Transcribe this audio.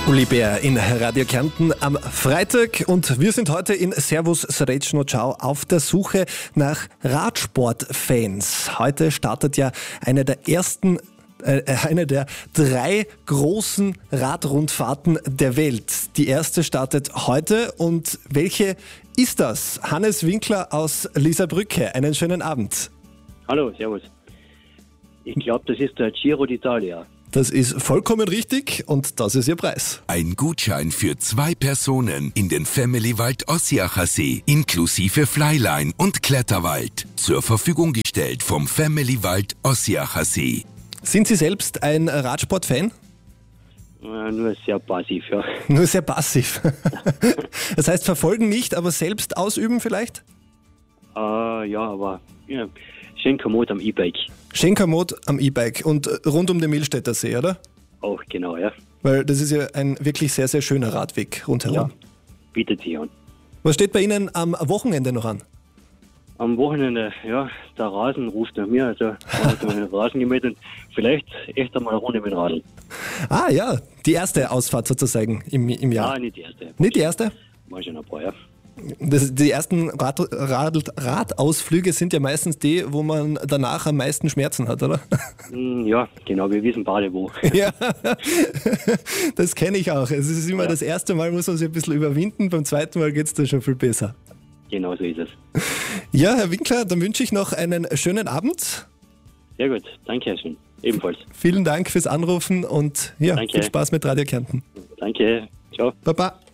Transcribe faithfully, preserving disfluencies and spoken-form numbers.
Uli Bär in Radio Kärnten am Freitag und wir sind heute in Servus Srečno Ciao auf der Suche nach Radsportfans. Heute startet ja eine der ersten, äh, eine der drei großen Radrundfahrten der Welt. Die erste startet heute und welche ist das? Hannes Winkler aus Lisabrücke. Einen schönen Abend. Hallo, servus. Ich glaube, das ist der Giro d'Italia. Das ist vollkommen richtig und das ist Ihr Preis. Ein Gutschein für zwei Personen in den Family Wald Ossiacher See, inklusive Flyline und Kletterwald. Zur Verfügung gestellt vom Family Wald Ossiacher See. Sind Sie selbst ein Radsportfan? Äh, nur sehr passiv, ja. Nur sehr passiv. Das heißt, verfolgen nicht, aber selbst ausüben vielleicht? Äh, ja, aber ja, Schenkermod am E-Bike. Schenkermod am E-Bike und rund um den Millstätter See, oder? Auch genau, ja. Weil das ist ja ein wirklich sehr, sehr schöner Radweg rundherum. Ja, bietet sich an. Was steht bei Ihnen am Wochenende noch an? Am Wochenende, ja, der Rasen ruft nach mir, also hat man den Rasen gemäht und vielleicht echt einmal eine Runde mit dem Radl. Ah ja, die erste Ausfahrt sozusagen im, im Jahr. Ja, nicht die erste. Nicht die erste? Mal schon ein paar, ja. Das, die ersten Rad, Rad, Radausflüge sind ja meistens die, wo man danach am meisten Schmerzen hat, oder? Mm, Ja, genau, wir wissen beide wo. Ja, das kenne ich auch. Es ist immer Ja. das erste Mal, muss man sich ein bisschen überwinden, beim zweiten Mal geht es dann schon viel besser. Genau so ist es. Ja, Herr Winkler, dann wünsche ich noch einen schönen Abend. Sehr gut, danke, Herr Schön. Ebenfalls. Vielen Dank fürs Anrufen und ja, Danke. viel Spaß mit Radio Kärnten. Danke, ciao. Baba.